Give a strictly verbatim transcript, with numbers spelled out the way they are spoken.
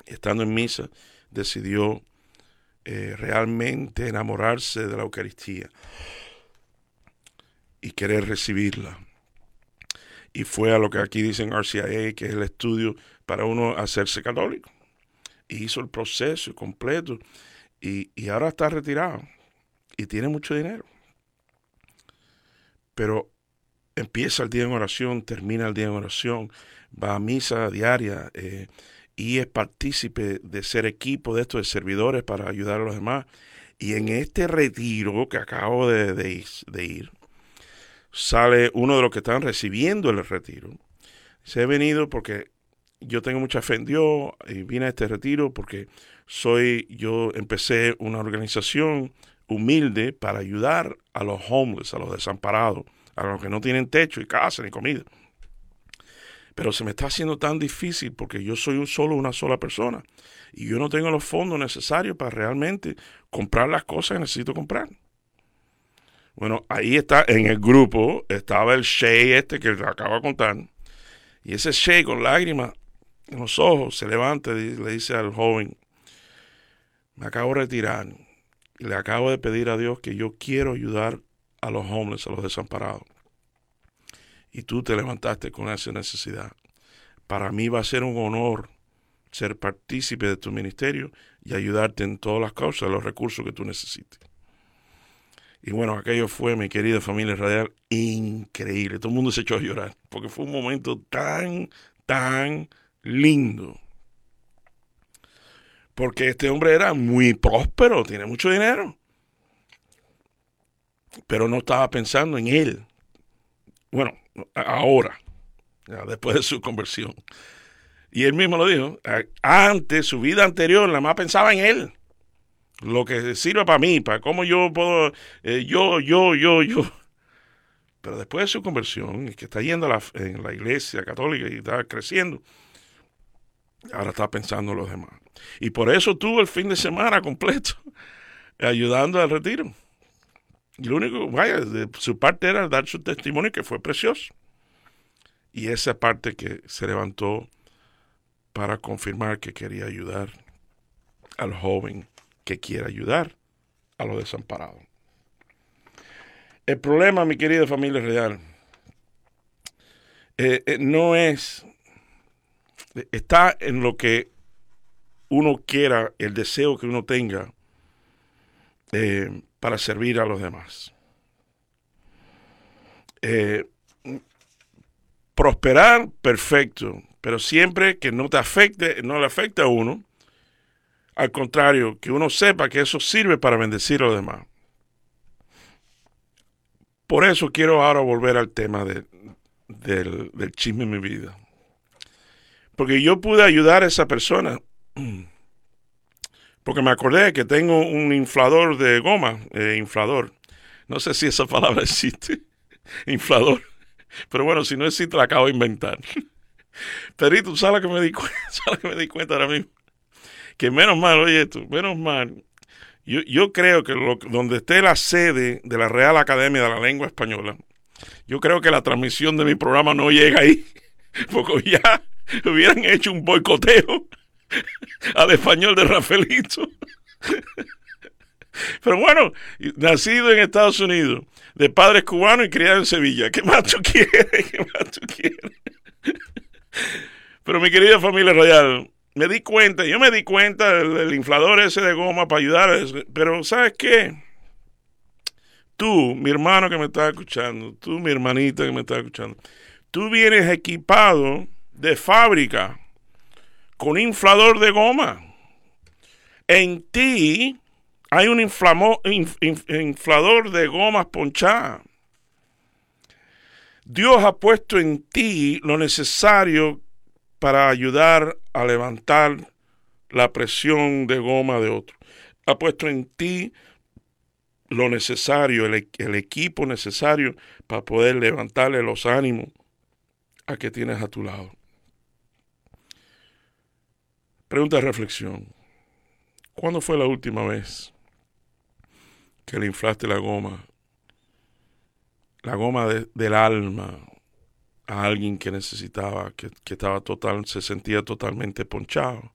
estando en misa, decidió eh, realmente enamorarse de la Eucaristía y querer recibirla. Y fue a lo que aquí dicen R C I A, que es el estudio para uno hacerse católico. Y hizo el proceso completo y, y ahora está retirado y tiene mucho dinero. Pero empieza el día en oración, termina el día en oración, va a misa diaria eh, y es partícipe de ser equipo de estos de servidores para ayudar a los demás. Y en este retiro que acabo de, de, de ir, sale uno de los que están recibiendo el retiro. Se he venido porque yo tengo mucha fe en Dios y vine a este retiro porque soy, yo empecé una organización humilde para ayudar a los homeless, a los desamparados, a los que no tienen techo y casa ni comida. Pero se me está haciendo tan difícil porque yo soy un solo, una sola persona y yo no tengo los fondos necesarios para realmente comprar las cosas que necesito comprar. Bueno, ahí está, en el grupo estaba el Shay este que le acabo de contar, y ese Shay con lágrimas en los ojos se levanta y le dice al joven: me acabo de retirar y le acabo de pedir a Dios que yo quiero ayudar a los homeless, a los desamparados. Y tú te levantaste con esa necesidad. Para mí va a ser un honor ser partícipe de tu ministerio y ayudarte en todas las causas, los recursos que tú necesites. Y bueno, aquello fue, mi querida familia radial, increíble. Todo el mundo se echó a llorar, porque fue un momento tan, tan lindo. Porque este hombre era muy próspero, tiene mucho dinero. Pero no estaba pensando en él. Bueno, ahora, ya después de su conversión. Y él mismo lo dijo, antes, su vida anterior, nada más pensaba en él. Lo que sirve para mí, para cómo yo puedo, eh, yo, yo, yo, yo. Pero después de su conversión, que está yendo a la, en la iglesia católica y está creciendo, ahora está pensando en los demás. Y por eso tuvo el fin de semana completo ayudando al retiro. Y lo único, vaya, de su parte era dar su testimonio, que fue precioso. Y esa parte que se levantó para confirmar que quería ayudar al joven que quiere ayudar a los desamparados. El problema, mi querida familia real, eh, eh, no es, está en lo que uno quiera, el deseo que uno tenga eh, para servir a los demás. Eh, prosperar, perfecto, pero siempre que no te afecte, no le afecte a uno. Al contrario, que uno sepa que eso sirve para bendecir a los demás. Por eso quiero ahora volver al tema de, del, del chisme en mi vida. Porque yo pude ayudar a esa persona. Porque me acordé que tengo un inflador de goma, eh, inflador. No sé si esa palabra existe, inflador. Pero bueno, si no existe, la acabo de inventar. Perito, ¿sabes lo que me di, ¿sabes lo que me di cuenta ahora mismo? Que menos mal, oye esto, menos mal. Yo, yo creo que lo, donde esté la sede de la Real Academia de la Lengua Española, yo creo que la transmisión de mi programa no llega ahí, porque ya hubieran hecho un boicoteo al español de Rafaelito. Pero bueno, nacido en Estados Unidos, de padres cubanos y criado en Sevilla, ¿qué más tú quieres? ¿Qué más tú quieres? Pero mi querida familia radial, me di cuenta, yo me di cuenta del, del inflador ese de goma para ayudar a eso, pero ¿sabes qué? Tú, mi hermano que me está escuchando, tú, mi hermanita que me está escuchando, tú vienes equipado de fábrica con inflador de goma. En ti hay un inflamo, inf, inf, inflador de gomas ponchadas. Dios ha puesto en ti lo necesario para ayudar a levantar la presión de goma de otro. Ha puesto en ti lo necesario, el, el equipo necesario para poder levantarle los ánimos a que tienes a tu lado. Pregunta de reflexión. ¿Cuándo fue la última vez que le inflaste la goma, la goma de, del alma a alguien que necesitaba, que, que estaba total, se sentía totalmente ponchado?